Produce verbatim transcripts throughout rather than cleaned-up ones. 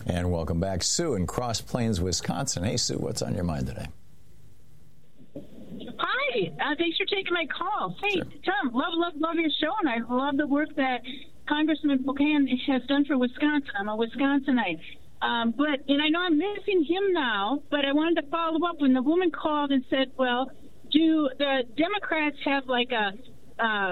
And welcome back, Sue in Cross Plains, Wisconsin. Hey, Sue, what's on your mind today? Hi. Uh, thanks for taking my call. Hey, Sure. Tom, love, love, love your show, and I love the work that Congressman Pocan has done for Wisconsin. I'm a Wisconsinite. Um, but, and I know I'm missing him now, but I wanted to follow up when the woman called and said, well, do the Democrats have like a uh,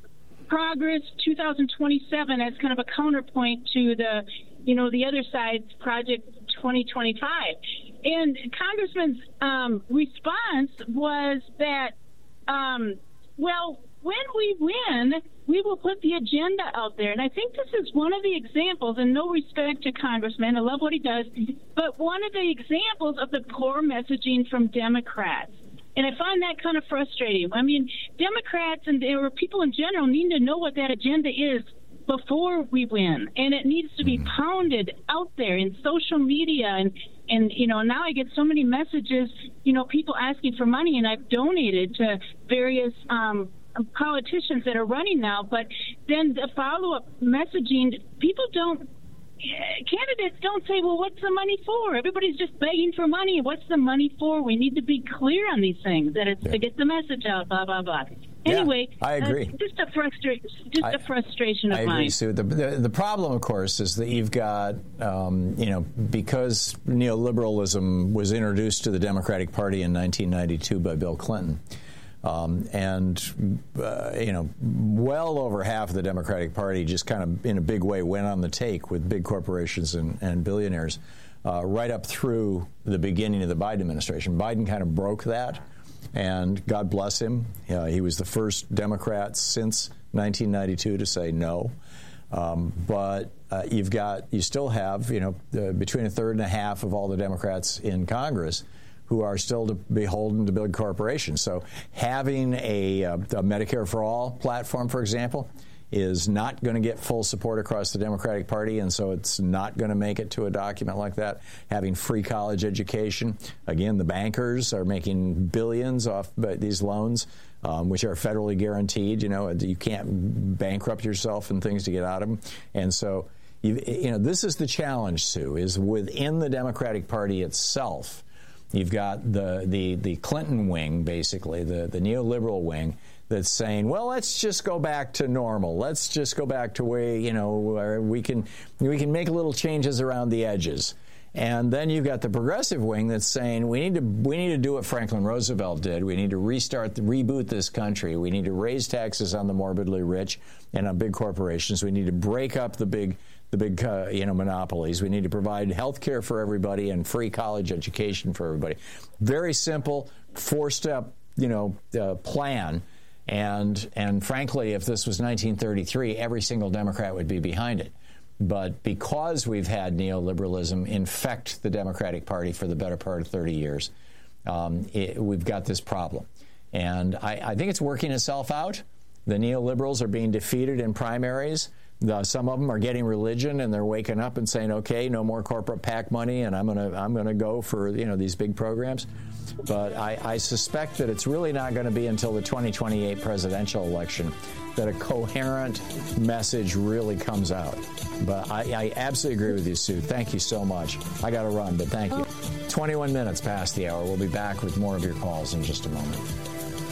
Progress two thousand twenty-seven as kind of a counterpoint to the, you know, the other side's Project twenty twenty-five? And Congressman's um, response was that, um, well, when we win, we will put the agenda out there. And I think this is one of the examples, and no respect to Congressman, I love what he does, but one of the examples of the poor messaging from Democrats. And I find that kind of frustrating. I mean, Democrats and or people in general need to know what that agenda is before we win, and it needs to be pounded out there in social media. And, and you know, now I get so many messages, you know, people asking for money, and I've donated to various um, politicians that are running now. But then the follow-up messaging, people don't, candidates don't say, well, what's the money for? Everybody's just begging for money. What's the money for? We need to be clear on these things, that it's yeah. to get the message out, blah, blah, blah. Anyway, yeah, I agree. Uh, just a frustra- just I, a frustration of I mine. agree, Sue. The, the, the problem, of course, is that you've got, um, you know, because neoliberalism was introduced to the Democratic Party in nineteen ninety-two by Bill Clinton, um, and, uh, you know, well over half of the Democratic Party just kind of, in a big way, went on the take with big corporations and, and billionaires uh, right up through the beginning of the Biden administration. Biden kind of broke that. And God bless him. Uh, he was the first Democrat since nineteen ninety-two to say no. Um, but uh, you've got, you still have, you know, uh, between a third and a half of all the Democrats in Congress who are still to beholden to big corporations. So having a, a, a Medicare for All platform, for example, is not going to get full support across the Democratic Party, and so it's not going to make it to a document like that. Having free college education, again, the bankers are making billions off these loans, um, which are federally guaranteed. You know, you can't bankrupt yourself and things to get out of them. And so, you, you know, this is the challenge, Sue, is within the Democratic Party itself. You've got the the the Clinton wing, basically, the, the neoliberal wing, that's saying, well, let's just go back to normal. Let's just go back to where, you know, where we can we can make little changes around the edges. And then you've got the progressive wing that's saying we need to we need to do what Franklin Roosevelt did. We need to restart, reboot this country. We need to raise taxes on the morbidly rich and on big corporations. We need to break up the big the big uh, you know monopolies. We need to provide health care for everybody and free college education for everybody. Very simple four-step you know uh, plan. And and frankly, if this was nineteen thirty-three, every single Democrat would be behind it. But because we've had neoliberalism infect the Democratic Party for the better part of thirty years, um, it, we've got this problem. And I, I think it's working itself out. The neoliberals are being defeated in primaries. The, some of them are getting religion, and they're waking up and saying, "Okay, no more corporate PAC money, and I'm gonna I'm gonna go for you know these big programs." But I, I suspect that it's really not going to be until the twenty twenty-eight presidential election that a coherent message really comes out. But I, I absolutely agree with you, Sue. Thank you so much. I got to run, but thank you. twenty-one minutes past the hour. We'll be back with more of your calls in just a moment.